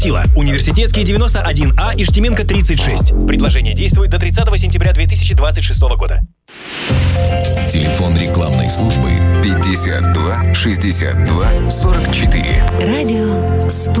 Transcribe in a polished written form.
Тила, Университетский 91А, Иштименко 36. Предложение действует до 30 сентября 2026 года. Телефон рекламной службы 52 62 44. Радио Спутник.